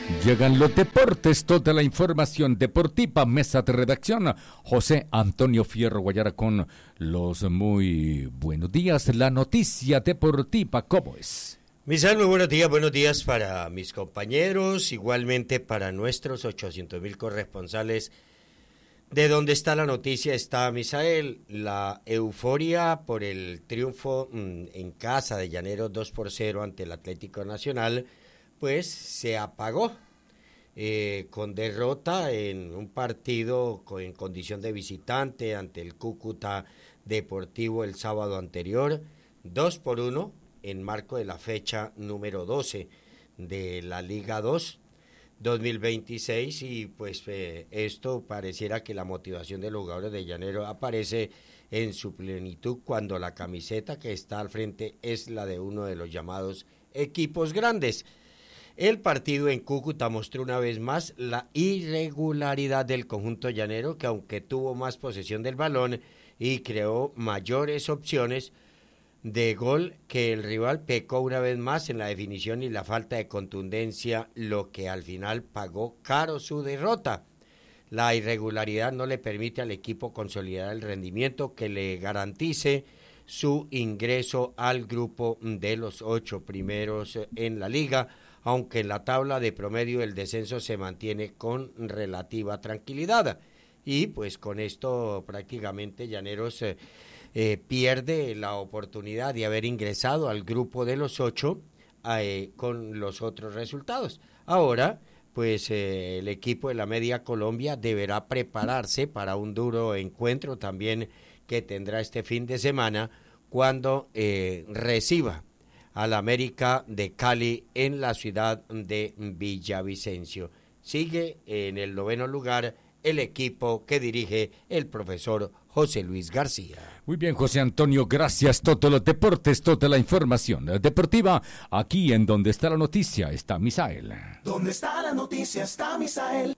Llegan los deportes, toda la información deportiva, mesa de redacción, José Antonio Fierro Guayara con los muy buenos días, la noticia deportiva, ¿cómo es? Misael, muy buenos días para mis compañeros, igualmente para nuestros 800.000 corresponsales. De donde está la noticia está, Misael, la euforia por el triunfo en casa de Llaneros 2-0 ante el Atlético Nacional, pues se apagó con derrota en un partido en condición de visitante ante el Cúcuta Deportivo el sábado anterior, 2-1 en marco de la fecha número 12 de la Liga 2 2026 y pues esto pareciera que la motivación de los jugadores de Llanero aparece en su plenitud cuando la camiseta que está al frente es la de uno de los llamados equipos grandes. El partido en Cúcuta mostró una vez más la irregularidad del conjunto llanero, que aunque tuvo más posesión del balón y creó mayores opciones de gol que el rival, pecó una vez más en la definición y la falta de contundencia, lo que al final pagó caro su derrota. La irregularidad no le permite al equipo consolidar el rendimiento que le garantice su ingreso al grupo de los 8 primeros en la liga, aunque en la tabla de promedio el descenso se mantiene con relativa tranquilidad. Y pues con esto prácticamente Llaneros pierde la oportunidad de haber ingresado al grupo de los 8 con los otros resultados. Ahora, pues el equipo de la Media Colombia deberá prepararse para un duro encuentro también que tendrá este fin de semana cuando reciba al América de Cali en la ciudad de Villavicencio. Sigue en el 9º lugar el equipo que dirige el profesor José Luis García. Muy bien, José Antonio, gracias. Todos los deportes, toda la información deportiva, aquí en Donde está la noticia está Misael. Donde está la noticia está Misael.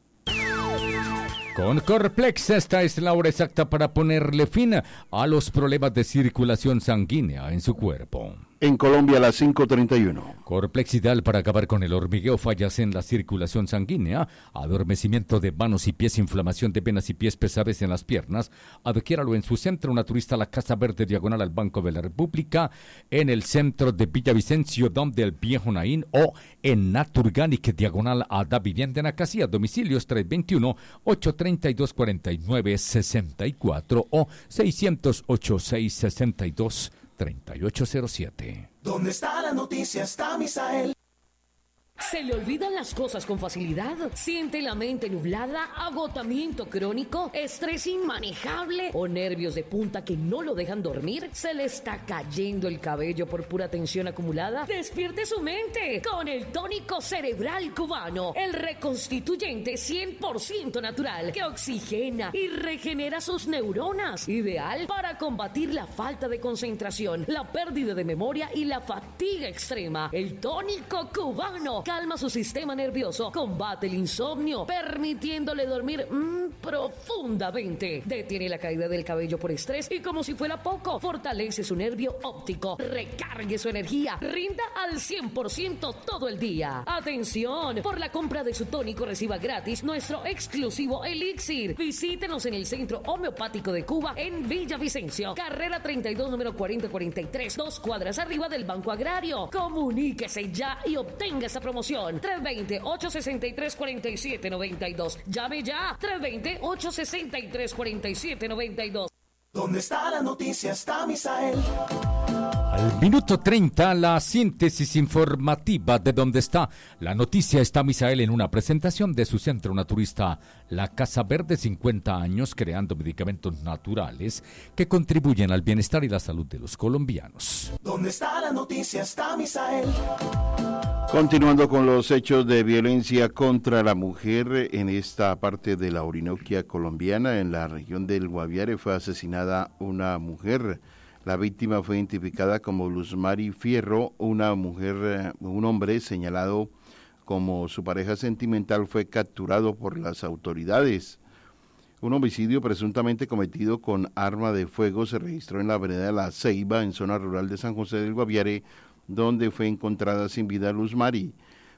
Con Corplex, esta es la hora exacta para ponerle fin a los problemas de circulación sanguínea en su cuerpo. En Colombia a las 5:31. Corplex ideal para acabar con el hormigueo, fallas en la circulación sanguínea, adormecimiento de manos y pies, inflamación de venas y pies, pesadez en las piernas. Adquiéralo en su centro naturista La Casa Verde, diagonal al Banco de la República, en el centro de Villavicencio, donde el Viejo Naín, o en Naturganic, diagonal a Da Vivienda en Acasía. Domicilios 321-832-4964 o 608-662-3807. ¿Dónde está la noticia está Misael? ¿Se le olvidan las cosas con facilidad? ¿Siente la mente nublada, agotamiento crónico, estrés inmanejable o nervios de punta que no lo dejan dormir? ¿Se le está cayendo el cabello por pura tensión acumulada? ¡Despierte su mente con el tónico cerebral cubano! El reconstituyente 100% natural que oxigena y regenera sus neuronas. Ideal para combatir la falta de concentración, la pérdida de memoria y la fatiga extrema. El tónico cubano calma su sistema nervioso, combate el insomnio, permitiéndole dormir profundamente. Detiene la caída del cabello por estrés y, como si fuera poco, fortalece su nervio óptico. Recargue su energía, rinda al 100% todo el día. ¡Atención! Por la compra de su tónico reciba gratis nuestro exclusivo elixir. Visítenos en el Centro Homeopático de Cuba en Villavicencio, carrera 32, número 4043, 2 cuadras arriba del Banco Agrario. Comuníquese ya y obtenga esa promoción. 320-863-4792. Llame ya. 320-863-4792. ¿Dónde está la noticia está Misael? Al minuto 30, la síntesis informativa de Donde está la noticia está Misael, en una presentación de su centro naturista La Casa Verde, 50 años creando medicamentos naturales que contribuyen al bienestar y la salud de los colombianos. ¿Dónde está la noticia está Misael? Continuando con los hechos de violencia contra la mujer en esta parte de la Orinoquia colombiana, en la región del Guaviare, fue asesinada una mujer. La víctima fue identificada como Luzmari Fierro, un hombre señalado como su pareja sentimental fue capturado por las autoridades. Un homicidio presuntamente cometido con arma de fuego se registró en la vereda La Ceiba, en zona rural de San José del Guaviare, donde fue encontrada sin vida Luzmari.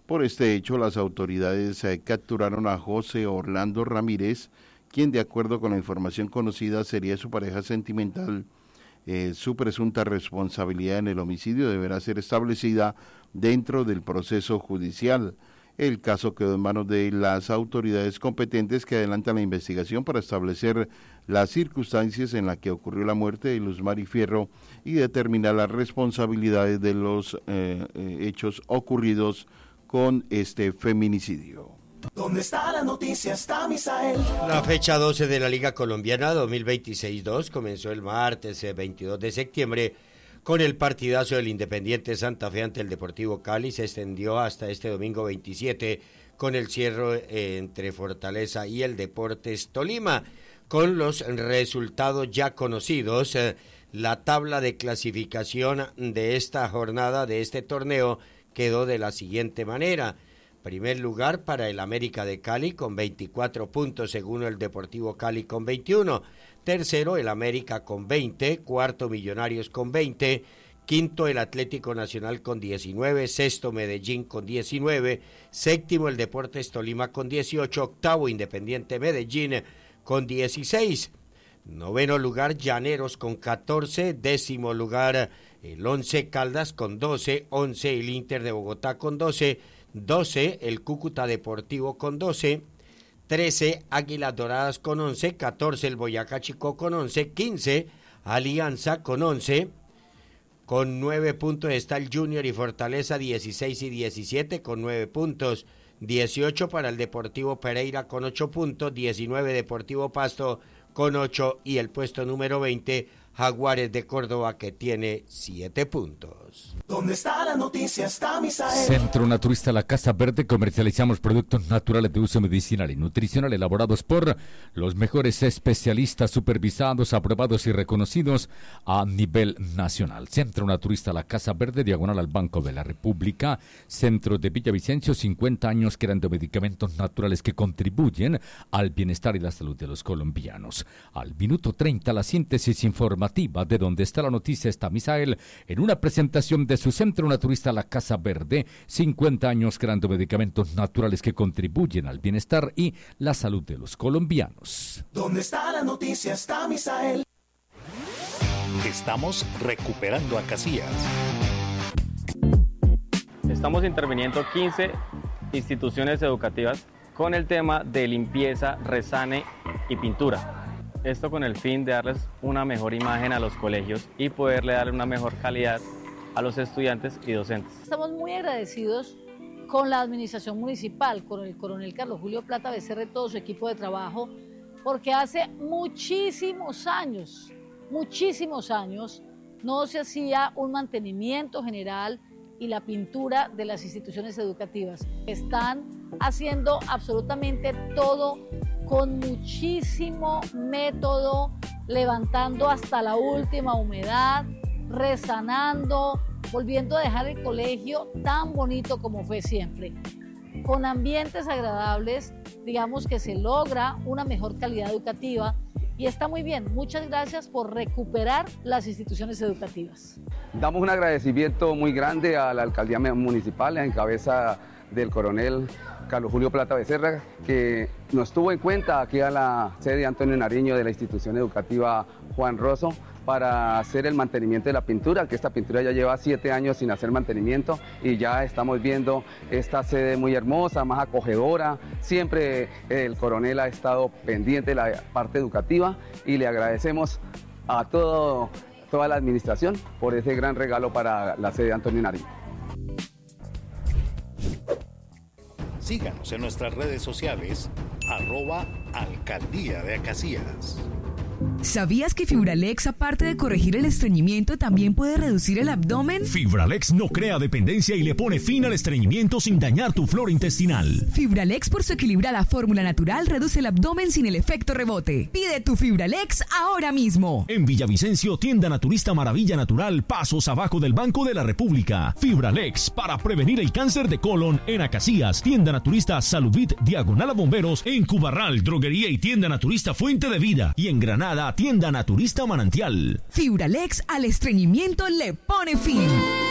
Por este hecho, las autoridades capturaron a José Orlando Ramírez, quien de acuerdo con la información conocida sería su pareja sentimental. Su presunta responsabilidad en el homicidio deberá ser establecida dentro del proceso judicial. El caso quedó en manos de las autoridades competentes que adelantan la investigación para establecer las circunstancias en las que ocurrió la muerte de Luzmari Fierro y determinar las responsabilidades de los hechos ocurridos con este feminicidio. ¿Dónde está la noticia? Está Misael. La fecha 12 de la Liga Colombiana 2026-2 comenzó el martes 22 de septiembre con el partidazo del Independiente Santa Fe ante el Deportivo Cali. Se extendió hasta este domingo 27 con el cierre entre Fortaleza y el Deportes Tolima. Con los resultados ya conocidos, la tabla de clasificación de esta jornada, de este torneo, quedó de la siguiente manera. Primer lugar para el América de Cali con 24 puntos, segundo el Deportivo Cali con 21. Tercero el América con 20, cuarto Millonarios con 20, quinto el Atlético Nacional con 19, sexto Medellín con 19, séptimo el Deportes Tolima con 18, octavo Independiente Medellín con 16. Noveno lugar Llaneros con 14, décimo lugar el Once Caldas con 12, 11 el Inter de Bogotá con 12, 12 el Cúcuta Deportivo con 12, 13 Águilas Doradas con 11, 14 el Boyacá Chicó con 11, 15 Alianza con 11, con 9 puntos está el Junior y Fortaleza 16 y 17 con 9 puntos, 18 para el Deportivo Pereira con 8 puntos, 19 Deportivo Pasto con 8 y el puesto número 20 Jaguares de Córdoba que tiene 7 puntos. ¿Dónde está la noticia? Está Misael. Centro Naturista La Casa Verde. Comercializamos productos naturales de uso medicinal y nutricional elaborados por los mejores especialistas supervisados, aprobados y reconocidos a nivel nacional. Centro Naturista La Casa Verde, diagonal al Banco de la República. Centro de Villavicencio, 50 años creando medicamentos naturales que contribuyen al bienestar y la salud de los colombianos. Al minuto 30, la síntesis informativa de donde está la noticia está Misael en una presentación de su Centro Naturista La Casa Verde, 50 años creando medicamentos naturales que contribuyen al bienestar y la salud de los colombianos. ¿Dónde está la noticia? Está Misael. Estamos recuperando a Casillas. Estamos interviniendo 15 instituciones educativas con el tema de limpieza, resane y pintura. Esto con el fin de darles una mejor imagen a los colegios y poderle darle una mejor calidad a los estudiantes y docentes. Estamos muy agradecidos con la administración municipal, con el coronel Carlos Julio Plata Becerra y todo su equipo de trabajo, porque hace muchísimos años, no se hacía un mantenimiento general y la pintura de las instituciones educativas. Están haciendo absolutamente todo con muchísimo método, levantando hasta la última humedad, resanando, volviendo a dejar el colegio tan bonito como fue siempre. Con ambientes agradables, digamos que se logra una mejor calidad educativa y está muy bien. Muchas gracias por recuperar las instituciones educativas. Damos un agradecimiento muy grande a la alcaldía municipal en cabeza del coronel Carlos Julio Plata Becerra, que nos tuvo en cuenta aquí a la sede Antonio Nariño de la institución educativa Juan Rosso para hacer el mantenimiento de la pintura, que esta pintura ya lleva 7 años sin hacer mantenimiento y ya estamos viendo esta sede muy hermosa, más acogedora. Siempre el coronel ha estado pendiente de la parte educativa y le agradecemos a toda la administración por ese gran regalo para la sede Antonio Nariño. Síganos en nuestras redes sociales, @Alcaldía de Casillas. ¿Sabías que Fibralex, aparte de corregir el estreñimiento, también puede reducir el abdomen? Fibralex no crea dependencia y le pone fin al estreñimiento sin dañar tu flora intestinal. Fibralex, por su equilibrada fórmula natural, reduce el abdomen sin el efecto rebote. Pide tu Fibralex ahora mismo. En Villavicencio, tienda naturista Maravilla Natural, pasos abajo del Banco de la República. Fibralex, para prevenir el cáncer de colon en Acacias. Tienda naturista Saludit, diagonal a Bomberos. En Cubarral, droguería y tienda naturista Fuente de Vida. Y en Granada, tienda naturista Manantial. Fibralex al estreñimiento le pone fin.